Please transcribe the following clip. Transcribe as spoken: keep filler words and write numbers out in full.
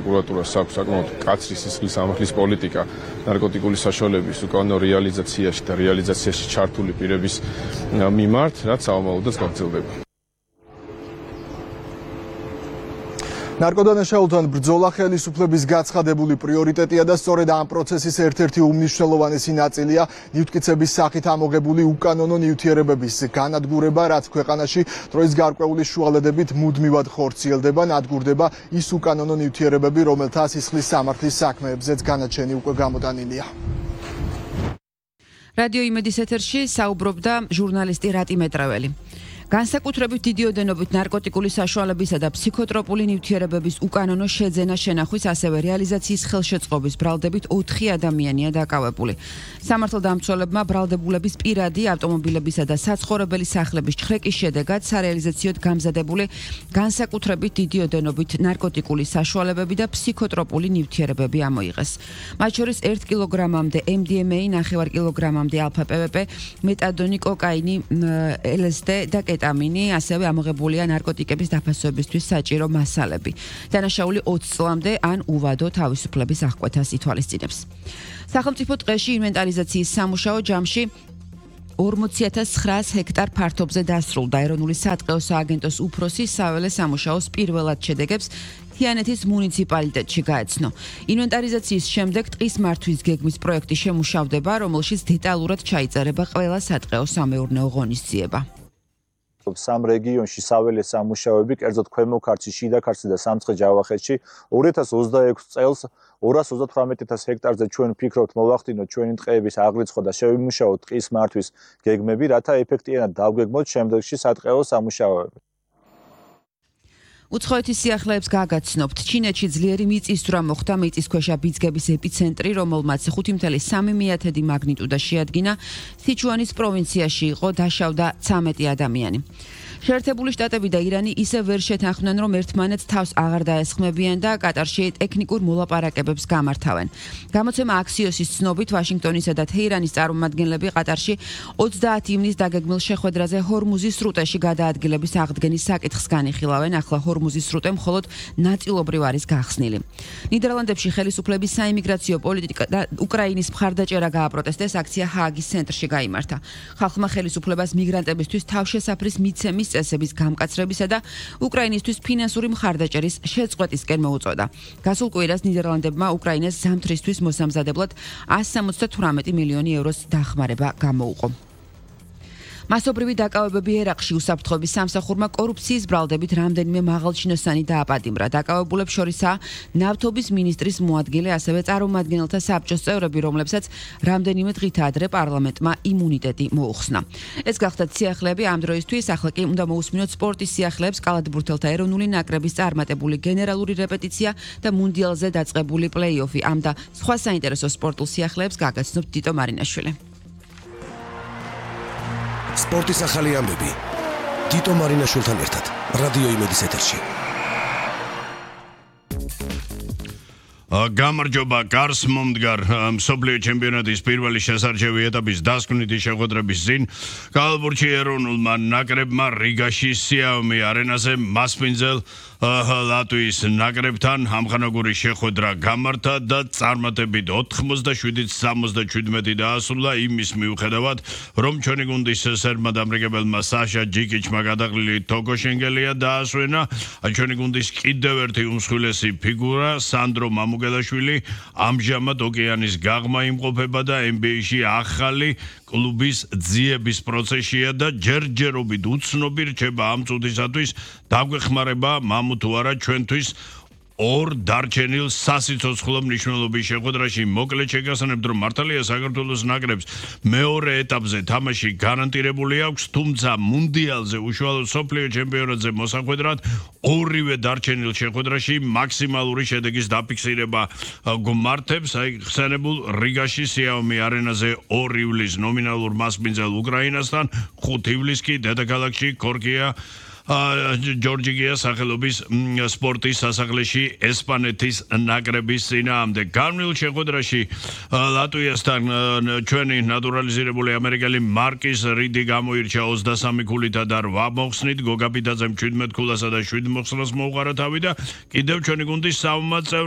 პროკურატურას აქვს საკმაოდ მკაცრი სისხლის ამახლის პოლიტიკა ნარკოტიკული საშუალების უკანონო რეალიზაციაში და რეალიზაციაში ჩართული პირების მიმართ, რაც საომალოდაც გაგრძელდება. ნარკოდანაშაულთან ბრძოლა ხელისუფლების გაცხადებული პრიორიტეტია და სწორედ ამ პროცესის ერთ-ერთი უმნიშვნელოვანესი ნაწილია ნივთკიცების სახით ამოღებული უკანონო ნივთიერებების განადგურება, რაც ქვეყანაში დროის გარკვეული შუალედებით მუდმივად ხორციელდება, ნადგურდება ის უკანონო ნივთიერებები, რომელთა სისხლის სამართლის საქმეებზეც განაჩენი უკვე გამოტანილია. რადიო იმედის ეთერში საუბრობდა ჟურნალისტი რატი მეტრეველი. განსაკუთრებით დიდი ოდენობით ნარკოტიკული საშუალებისა და ფსიქოტროპული ნივთიერებების უკანონო შეძენა შენახვის, ასევე რეალიზაციის ხელშეწყობის ბრალდებით ოთხი ადამიანია დაკავებული. სამართალდამცველებმა ბრალდებულების პირადი ავტომობილებისა და საცხოვრებელი სახლების ჩხრეკის შედეგად სარეალიზაციოდ გამზადებული განსაკუთრებით დიდი ოდენობით ნარკოტიკული საშუალებები და ფსიქოტროპული ნივთიერებები ამოიღეს. მათ შორის ერთ კილოგრამამდე ემ დი ემ ეი, ნახევარ კილოგრამამდე ალფა-პე ვე პე, მეტადონი, კოკაინი, ელ ეს დი და კეტამინი, ასევე ამოღებულია ნარკოტიკების დაფასებისთვის საჭირო მასალები. დანაშაული ოცი წლამდე ან უვადო თავისუფლების აღკვეთას ითვალისწინებს. სახელმწიფო ტყეში ინვენტარიზაციის სამუშაო ჯამში ორმოცი ათას ცხრაას ჰექტარ ფართობზე დასრულდა. ეროვნული სატყეო სააგენტოს უფროსი საველე სამუშაოს პირველად შედეგებს თიანეთის მუნიციპალიტეტში გაეცნო. ინვენტარიზაციის შემდეგ ტყის მართვის გეგმის პროექტი შემუშავდება, რომელშიც დეტალურად ჩაიწერება ყველა სატყეო სამეურნეო ღონისძიება. სამ რეგიონში საველე სამუშაოები, კერძოდ ქვემო ქართლში, შიდა ქართლში და სამცხე-ჯავახეთში ორი ათას ოცდაექვსი წელს ორას ოცდათვრამეტ ათას ჰექტარზე ჩვენ ვფიქრობთ მოვახდინოთ ჩვენი ტყეების აღრიცხვა და შევიმუშაოთ ტყის მართვის გეგმები, რათა ეფექტიანად დავგეგმოთ შემდეგში სატყეო სამუშაოები. უცხოეთის სიახლეებს გაგაცნობთ. ჩინეთში ძლიერი მიწისძვრა მოხდა, მიწისქვეშა ბიძგების ეპიცენტრი, რომელმაც ხუთი მცველი სამი მეათედი მაგნიტუდა შეადგინა, სიჩუანის პროვინციაში იყო, დაშავდა ცამეტი ადამიანი. შეერთებული შტატები და ირანი ისე ვერ შეთანხმდნენ, რომ ერთმანეთს თავს აღარ დაესხმებიან და კატარში ტექნიკურ მოლაპარაკებებს გამართავენ. გამოცემა აქსიოსის ცნობით, ვაშინგტონისა და თეირანის წარმომადგენლები ყატარში ოცდაათი ივნის დაგეგმილ შეხვედრაზე ჰორმუზის სრუტეში გადაადგილების აღდგენის საკითხს განიხილავენ. ახლა ჰორმუზის სრუტე მხოლოდ ნაწილობრივ არის გახსნილი. ნიდერლანდებში ხელისუფლების საიმიგრაციო პოლიტიკა და უკრაინის მხარდაჭერა გააპროტესტეს, აქცია ჰააგის ცენტრში გაიმართა. ხალხმა ხელისუფლებას მიგრანტებისთვის თავშესაფრის მიცემის წესების გამკაცრებისა და უკრაინისთვის ფინანსური მხარდაჭერის შეწყვეტისკენ მოუწოდა. გასულ კვირას ნიდერლანდებმა უკრაინას ზამთრისთვის მოსამზადებლად ასი სამოცდათვრამეტი მილიონი ევროს დახმარება გამოუყო. მასობრივი დაკავებები ერაყში უსაფრთხოების სამსახურმა კორუფციის ბრალდებით რამდენიმე მაღალჩინოსანი დააპატიმრა. დაკავებულებს შორისაა ნავთობის მინისტრის მოადგილე, ასევე წარმომადგენელთა საბჭოს წევრები, რომლებსაც რამდენიმე დღით ადრე პარლამენტმა იმუნიტეტი მოუხსნა. ეს გახდათ სიახლეები ამ დროისთვის, ახლა კი უნდა მოусმინოთ სპორტის სიახლეებს, კალათბურთელთა ეროვნული ნაკრების წარმატებული გენერალური რეპეტიცია და მუნდიალზე დაწყებული პლეი-ოფი. ამ და სხვა საინტერესო სპორტულ სიახლეებს გაგაცნობთ ტიტო მარინაშვილი. სპორტის ახალი ამბები ტიტო მარინაშვილთან ერთად რადიო იმედის ეთერში. გამარჯობა გარს მომდგარ მსოფლიო ჩემპიონატის პირველი შესარჩევი ეტაპის დასკვნითი შეხვედრების წინ კალათბურთში ეროვნულმა ნაკრებმა რიგაში სიაომი არენაზე მასპინძელ ლატვიის ნაკრებთან ამხანაგური შეხვედრა გამართა და წარმატებით ოთხმოცდაშვიდით სამოცდაჩვიდმეტი დაასრულა იმის მიუხედავად, რომ ჩვენი გუნდის სერბმა დამრიგებელმა საშა ჯიკიჩმა გადაყრილი თოგო შენგელია დაასვენა, ჩვენი გუნდის კიდევ ერთი უმსხვილესი ფიგურა სანდრო მამუგელაშვილი ამჟამად ოკეანის გაღმა იმყოფება და ენ ბი ეი-ში ახალი კლუბის ძიების პროცესია და ჯერჯერობით უცნობი რჩება ამ წუთისათვის დაგვეხმარება მამუ თუ არა ჩვენთვის ორ დარჩენილ სასიცოცხლო მნიშვნელობის შეხვედრაში მოკლედ შეგახსენებთ, რომ მართალია საქართველოს ნაკრებს მეორე ეტაპზე თამაში გარანტირებული აქვს, თუმცა მუნდიალზე უშუალოდ მსოფლიო ჩემპიონატზე მოსახვედრად ორივე დარჩენილ შეხვედრაში მაქსიმალური შედეგის დაფიქსირება გვმართებს. აი ხსენებულ რიგაში სიაომი არენაზე ორი ივლის ნომინალურ მასპინძელ უკრაინასთან, ხუთი ივლის კი დედაქალაქში ქორქია ჯორჯიგია სახელობის სპორტის სასახლეში ესპანეთის ნაკრების წინააღმდეგ. განვლილ შეხვედრაში ლატვიასთან ჩვენი ნატურალიზირებული ამერიკელი მარკის რიდი გამოირჩა ოცდასამი ქულითა და რვა მოხსნით, გოგა პიტაძემ შვიდმეტ ქულასა და შვიდ მოხსნას მოუყარა თავი და კიდევ ჩვენი გუნდის საომარ